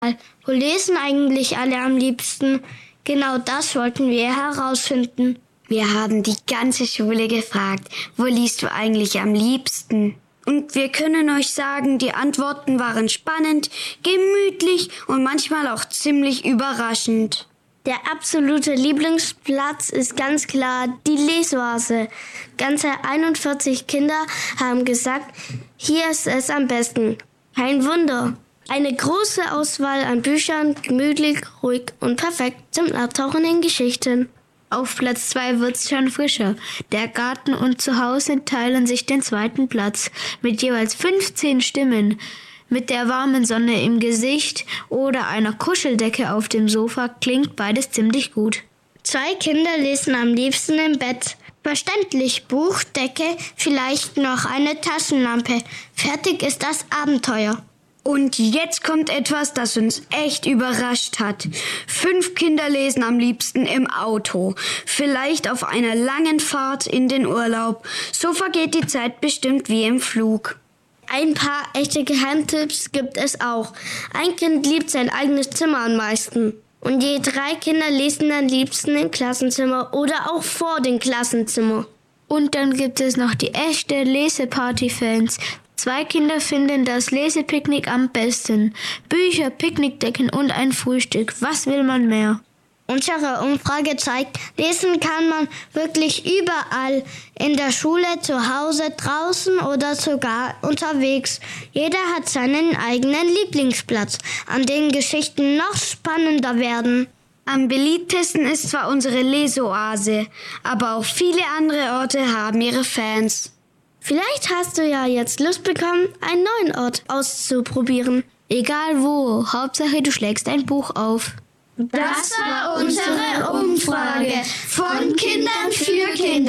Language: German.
Wo lesen eigentlich alle am liebsten? Genau das wollten wir herausfinden. Wir haben die ganze Schule gefragt, wo liest du eigentlich am liebsten? Und wir können euch sagen, die Antworten waren spannend, gemütlich und manchmal auch ziemlich überraschend. Der absolute Lieblingsplatz ist ganz klar die Lesoase. Ganze 41 Kinder haben gesagt, hier ist es am besten. Kein Wunder. Eine große Auswahl an Büchern, gemütlich, ruhig und perfekt zum Abtauchen in Geschichten. Auf Platz 2 wird's schon frischer. Der Garten und Zuhause teilen sich den zweiten Platz mit jeweils 15 Stimmen. Mit der warmen Sonne im Gesicht oder einer Kuscheldecke auf dem Sofa klingt beides ziemlich gut. 2 Kinder lesen am liebsten im Bett. Verständlich, Buch, Decke, vielleicht noch eine Taschenlampe. Fertig ist das Abenteuer. Und jetzt kommt etwas, das uns echt überrascht hat. 5 Kinder lesen am liebsten im Auto. Vielleicht auf einer langen Fahrt in den Urlaub. So vergeht die Zeit bestimmt wie im Flug. Ein paar echte Geheimtipps gibt es auch. Ein Kind liebt sein eigenes Zimmer am meisten. Und je 3 Kinder lesen am liebsten im Klassenzimmer oder auch vor dem Klassenzimmer. Und dann gibt es noch die echte Leseparty-Fans. 2 Kinder finden das Lesepicknick am besten. Bücher, Picknickdecken und ein Frühstück. Was will man mehr? Unsere Umfrage zeigt, lesen kann man wirklich überall. In der Schule, zu Hause, draußen oder sogar unterwegs. Jeder hat seinen eigenen Lieblingsplatz, an dem Geschichten noch spannender werden. Am beliebtesten ist zwar unsere Leseoase, aber auch viele andere Orte haben ihre Fans. Vielleicht hast du ja jetzt Lust bekommen, einen neuen Ort auszuprobieren. Egal wo, Hauptsache du schlägst ein Buch auf. Das war unsere Umfrage von Kindern für Kinder.